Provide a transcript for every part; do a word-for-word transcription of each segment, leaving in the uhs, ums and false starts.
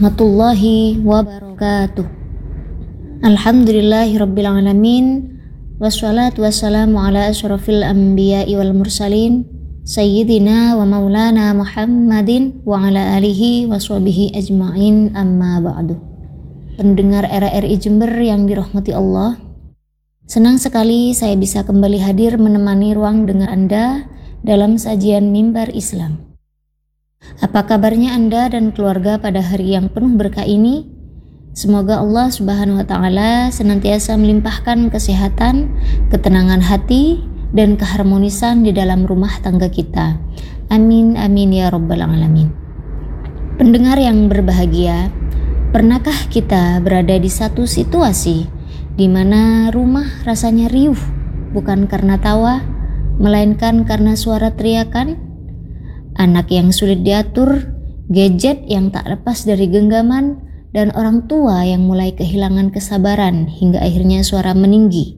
warahmatullahi wabarakatuh. Alhamdulillahi rabbil alamin, wassalatu wassalamu ala asyrafil anbiya'i wal mursalin, sayyidina wa maulana Muhammadin wa ala alihi wa sahbihi ajma'in, amma ba'du. Pendengar R R I Jember yang dirahmati Allah, senang sekali saya bisa kembali hadir menemani ruang dengar Anda dalam sajian Mimbar Islam. Apa kabarnya Anda dan keluarga pada hari yang penuh berkah ini? Semoga Allah Subhanahu wa taala senantiasa melimpahkan kesehatan, ketenangan hati, dan keharmonisan di dalam rumah tangga kita. Amin amin ya rabbal alamin. Pendengar yang berbahagia, pernahkah kita berada di satu situasi di mana rumah rasanya riuh, bukan karena tawa, melainkan karena suara teriakan? Anak yang sulit diatur, gadget yang tak lepas dari genggaman, dan orang tua yang mulai kehilangan kesabaran hingga akhirnya suara meninggi.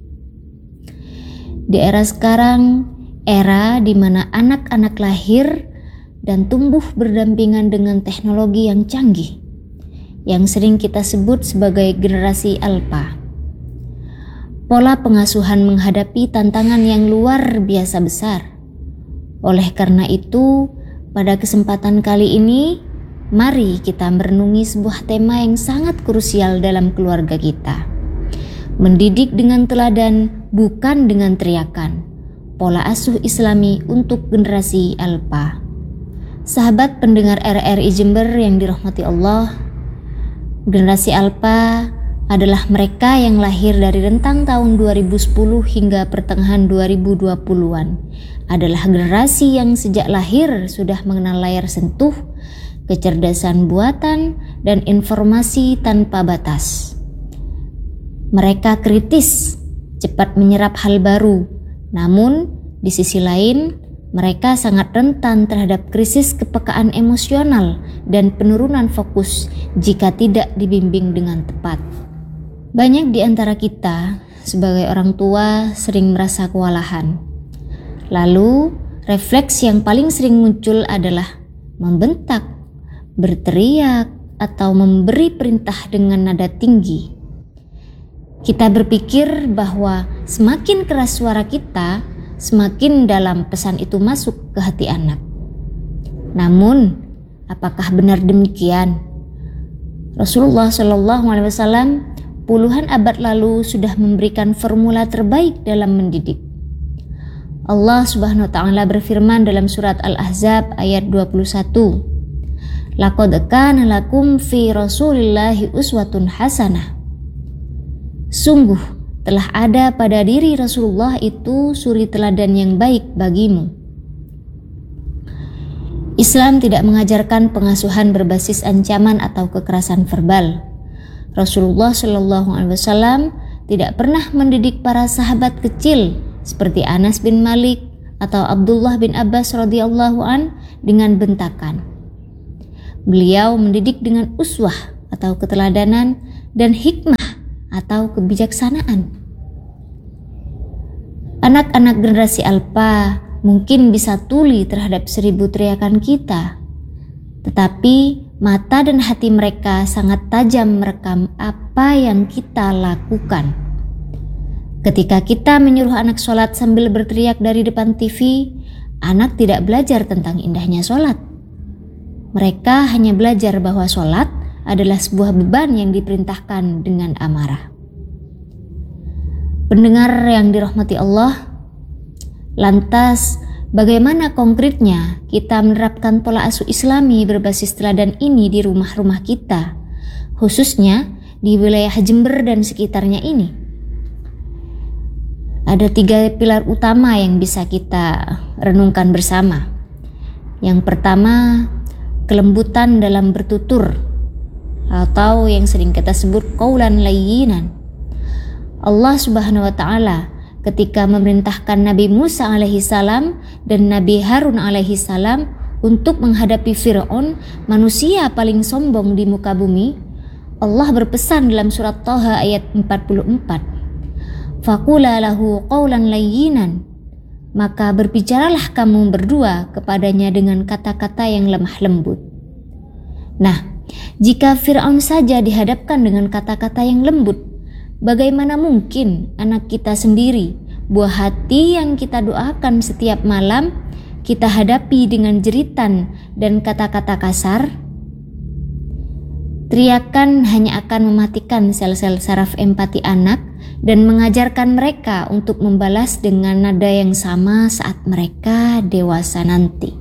Di era sekarang, era di mana anak-anak lahir dan tumbuh berdampingan dengan teknologi yang canggih, yang sering kita sebut sebagai generasi alpha. Pola pengasuhan menghadapi tantangan yang luar biasa besar. Oleh karena itu, pada kesempatan kali ini, mari kita merenungi sebuah tema yang sangat krusial dalam keluarga kita. Mendidik dengan teladan, bukan dengan teriakan. Pola asuh Islami untuk generasi alpha. Sahabat pendengar R R I Jember yang dirahmati Allah, generasi alpha adalah mereka yang lahir dari rentang tahun dua ribu sepuluh hingga pertengahan dua ribu dua puluhan. Adalah generasi yang sejak lahir sudah mengenal layar sentuh, kecerdasan buatan, dan informasi tanpa batas. Mereka kritis, cepat menyerap hal baru, namun di sisi lain mereka sangat rentan terhadap krisis kepekaan emosional dan penurunan fokus jika tidak dibimbing dengan tepat. Banyak di antara kita sebagai orang tua sering merasa kewalahan. Lalu, refleks yang paling sering muncul adalah membentak, berteriak, atau memberi perintah dengan nada tinggi. Kita berpikir bahwa semakin keras suara kita, semakin dalam pesan itu masuk ke hati anak. Namun, apakah benar demikian? Rasulullah shallallahu alaihi wasallam puluhan abad lalu sudah memberikan formula terbaik dalam mendidik. Allah Subhanahu wa taala berfirman dalam surat Al-Ahzab ayat dua puluh satu. Laqad kana lakum fi Rasulillahi uswatun hasanah. Sungguh telah ada pada diri Rasulullah itu suri teladan yang baik bagimu. Islam tidak mengajarkan pengasuhan berbasis ancaman atau kekerasan verbal. Rasulullah shallallahu alaihi wasallam tidak pernah mendidik para sahabat kecil seperti Anas bin Malik atau Abdullah bin Abbas radhiyallahu an dengan bentakan. Beliau mendidik dengan uswah atau keteladanan dan hikmah atau kebijaksanaan. Anak-anak generasi alpha mungkin bisa tuli terhadap seribu teriakan kita, tetapi mata dan hati mereka sangat tajam merekam apa yang kita lakukan. Ketika kita menyuruh anak sholat sambil berteriak dari depan T V, anak tidak belajar tentang indahnya sholat. Mereka hanya belajar bahwa sholat adalah sebuah beban yang diperintahkan dengan amarah. Pendengar yang dirahmati Allah, lantas bagaimana konkretnya kita menerapkan pola asuh Islami berbasis teladan ini di rumah-rumah kita, khususnya di wilayah Jember dan sekitarnya ini? Ada tiga pilar utama yang bisa kita renungkan bersama. Yang pertama, kelembutan dalam bertutur, atau yang sering kita sebut qaulan layyinan. Allah Subhanahu wa taala ketika memerintahkan Nabi Musa alaihi salam dan Nabi Harun alaihi salam untuk menghadapi Fir'aun, manusia paling sombong di muka bumi, Allah berpesan dalam surat Thaha ayat empat puluh empat. Faqula lahu qawlan layyinan, maka berbicaralah kamu berdua kepadanya dengan kata-kata yang lemah lembut. Nah, Jika Fir'aun saja dihadapkan dengan kata-kata yang lembut, bagaimana mungkin anak kita sendiri, buah hati yang kita doakan setiap malam, kita hadapi dengan jeritan dan kata-kata kasar? Teriakan hanya akan mematikan sel-sel saraf empati anak dan mengajarkan mereka untuk membalas dengan nada yang sama saat mereka dewasa nanti.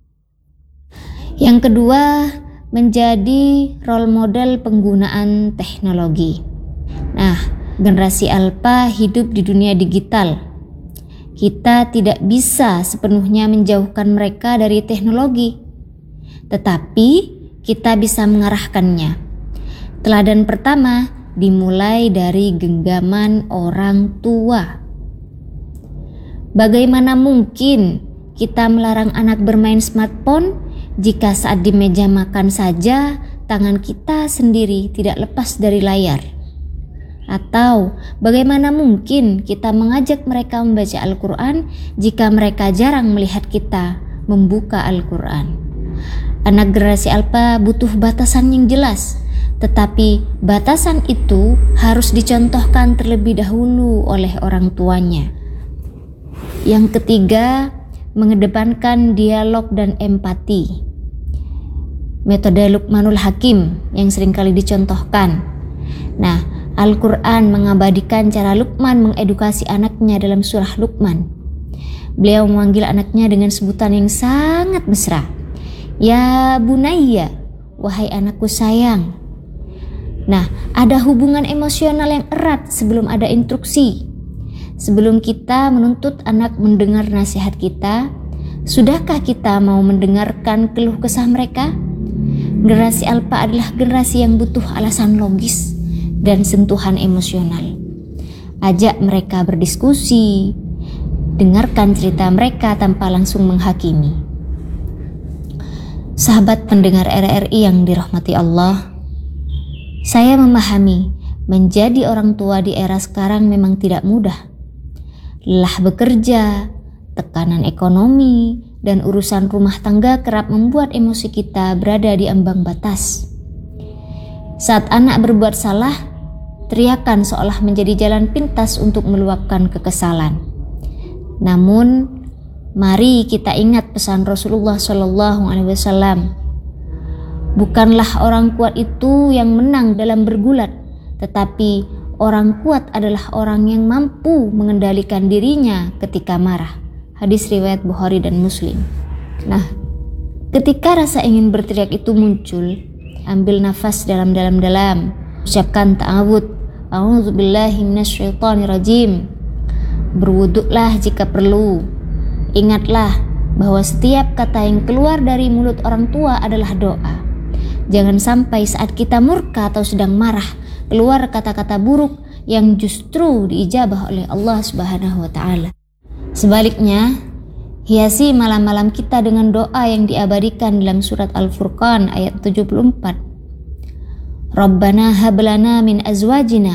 Yang kedua, menjadi role model penggunaan teknologi. Nah, generasi Alpha hidup di dunia digital. Kita tidak bisa sepenuhnya menjauhkan mereka dari teknologi, tetapi kita bisa mengarahkannya. Teladan pertama dimulai dari genggaman orang tua. Bagaimana mungkin kita melarang anak bermain smartphone jika saat di meja makan saja tangan kita sendiri tidak lepas dari layar? Atau bagaimana mungkin kita mengajak mereka membaca Al-Quran jika mereka jarang melihat kita membuka Al-Quran? Anak generasi Alpha butuh batasan yang jelas, tetapi batasan itu harus dicontohkan terlebih dahulu oleh orang tuanya. Yang ketiga, mengedepankan dialog dan empati. Metode Luqmanul Hakim yang seringkali dicontohkan. Nah, Al-Quran mengabadikan cara Luqman mengedukasi anaknya dalam surah Luqman. Beliau memanggil anaknya dengan sebutan yang sangat mesra. Ya bunayya, wahai anakku sayang. Nah, ada hubungan emosional yang erat sebelum ada instruksi. Sebelum kita menuntut anak mendengar nasihat kita, sudahkah kita mau mendengarkan keluh kesah mereka? Generasi Alpha adalah generasi yang butuh alasan logis dan sentuhan emosional. Ajak mereka berdiskusi, dengarkan cerita mereka tanpa langsung menghakimi. Sahabat pendengar R R I yang dirahmati Allah, saya memahami menjadi orang tua di era sekarang memang tidak mudah. Lelah bekerja, tekanan ekonomi, dan urusan rumah tangga kerap membuat emosi kita berada di ambang batas. Saat anak berbuat salah, teriakan seolah menjadi jalan pintas untuk meluapkan kekesalan. Namun, mari kita ingat pesan Rasulullah Shallallahu Alaihi Wasallam. Bukanlah orang kuat itu yang menang dalam bergulat, tetapi orang kuat adalah orang yang mampu mengendalikan dirinya ketika marah. Hadis riwayat Bukhari dan Muslim. Nah, ketika rasa ingin berteriak itu muncul, ambil nafas dalam-dalam-dalam, ucapkan ta'awudz, a'udzubillahi minasyaitonirrajim. Berwuduklah jika perlu. Ingatlah bahwa setiap kata yang keluar dari mulut orang tua adalah doa. Jangan sampai saat kita murka atau sedang marah keluar kata-kata buruk yang justru diijabah oleh Allah Subhanahu wa taala. Sebaliknya, hiasi malam-malam kita dengan doa yang diabadikan dalam surat Al-Furqan ayat tujuh puluh empat. Rabbana hab lana min azwajina